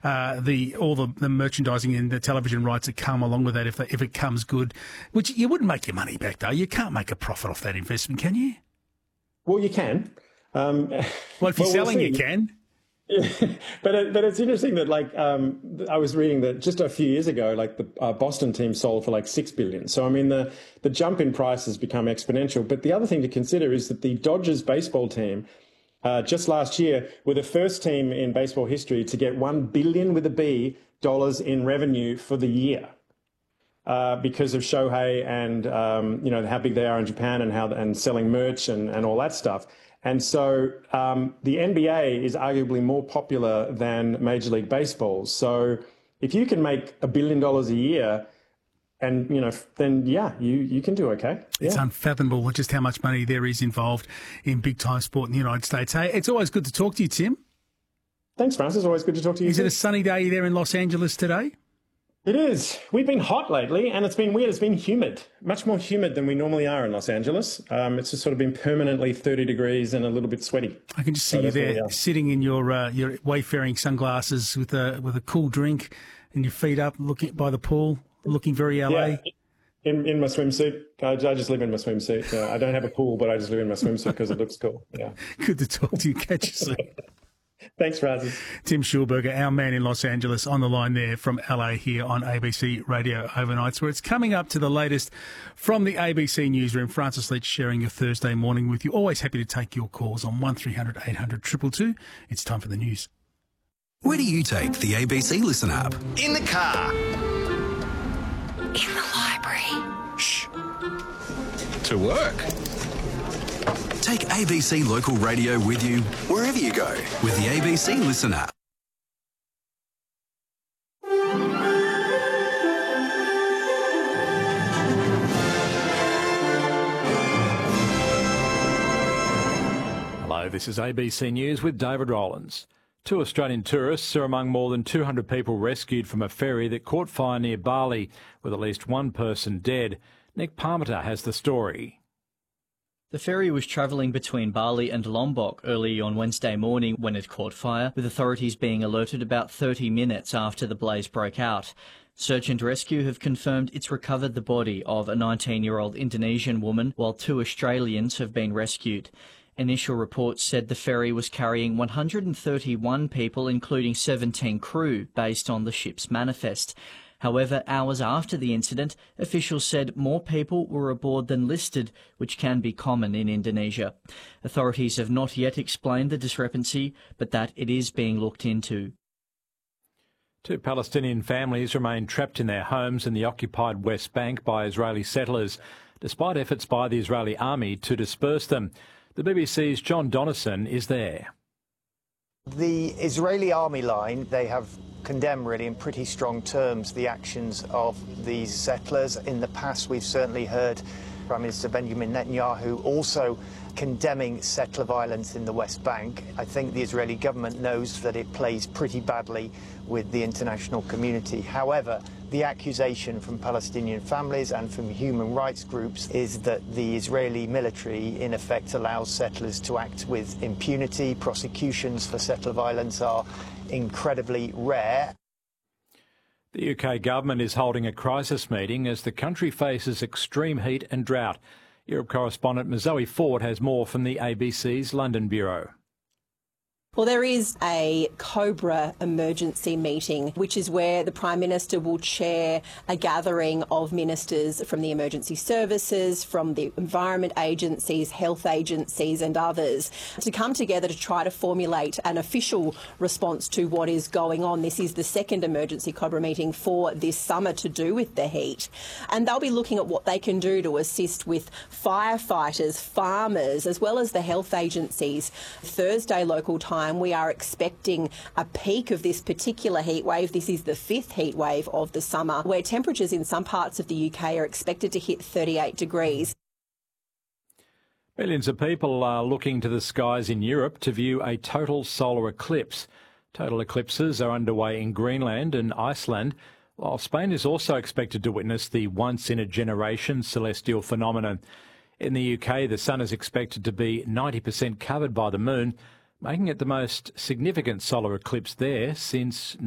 all the merchandising and the television rights that come along with that if it comes good, which you wouldn't make your money back, though. You can't make a profit off that investment, can you? Well, you can. Well, if you're selling, you can. Yeah, but it's interesting that I was reading that just a few years ago, the Boston team sold for $6 billion. So I mean the jump in price has become exponential. But the other thing to consider is that the Dodgers baseball team just last year were the first team in baseball history to get $1 billion with a B dollars in revenue for the year. Because of Shohei and how big they are in Japan and selling merch and all that stuff. And so the NBA is arguably more popular than Major League Baseball. So if you can make $1 billion a year, and then you can do okay. Yeah. It's unfathomable just how much money there is involved in big time sport in the United States. Hey, it's always good to talk to you, Tim. Thanks, Francis. Always good to talk to you. Is it a sunny day there in Los Angeles today? It is. We've been hot lately, and it's been weird. It's been humid, much more humid than we normally are in Los Angeles. It's just sort of been permanently 30 degrees and a little bit sweaty. I can just see you there sitting in your wayfaring sunglasses with a cool drink and your feet up, looking by the pool, looking very LA. Yeah, in my swimsuit. I just live in my swimsuit. I don't have a pool, but I just live in my swimsuit because it looks cool. Yeah. Good to talk to you. Catch you soon. Thanks, Francis. Tim Schulberger, our man in Los Angeles, on the line there from LA here on ABC Radio Overnights, where it's coming up to the latest from the ABC newsroom. Francis Leach sharing your Thursday morning with you. Always happy to take your calls on 1300 800 222. It's time for the news. Where do you take the ABC Listen app? In the car. In the library. Shh. To work. Take ABC Local Radio with you wherever you go with the ABC Listen app. Hello, this is ABC News with David Rowlands. 2 Australian tourists are among more than 200 people rescued from a ferry that caught fire near Bali, with at least one person dead. Nick Parmenter has the story. The ferry was travelling between Bali and Lombok early on Wednesday morning when it caught fire, with authorities being alerted about 30 minutes after the blaze broke out. Search and Rescue have confirmed it's recovered the body of a 19-year-old Indonesian woman, while 2 Australians have been rescued. Initial reports said the ferry was carrying 131 people, including 17 crew, based on the ship's manifest. However, hours after the incident, officials said more people were aboard than listed, which can be common in Indonesia. Authorities have not yet explained the discrepancy, but that it is being looked into. 2 Palestinian families remain trapped in their homes in the occupied West Bank by Israeli settlers, despite efforts by the Israeli army to disperse them. The BBC's John Donnison is there. The Israeli army line, they have condemned really in pretty strong terms the actions of these settlers. In the past, we've certainly heard Prime Minister Benjamin Netanyahu also condemning settler violence in the West Bank. I think the Israeli government knows that it plays pretty badly with the international community. However, the accusation from Palestinian families and from human rights groups is that the Israeli military in effect allows settlers to act with impunity. Prosecutions for settler violence are incredibly rare. The UK government is holding a crisis meeting as the country faces extreme heat and drought. Europe correspondent Mazoe Ford has more from the ABC's London bureau. Well, there is a COBRA emergency meeting, which is where the Prime Minister will chair a gathering of ministers from the emergency services, from the environment agencies, health agencies and others to come together to try to formulate an official response to what is going on. This is the second emergency COBRA meeting for this summer to do with the heat. And they'll be looking at what they can do to assist with firefighters, farmers, as well as the health agencies. Thursday local time, we are expecting a peak of this particular heat wave. This is the 5th heat wave of the summer, where temperatures in some parts of the UK are expected to hit 38 degrees. Millions of people are looking to the skies in Europe to view a total solar eclipse. Total eclipses are underway in Greenland and Iceland, while Spain is also expected to witness the once-in-a-generation celestial phenomenon. In the UK, the sun is expected to be 90% covered by the moon, making it the most significant solar eclipse there since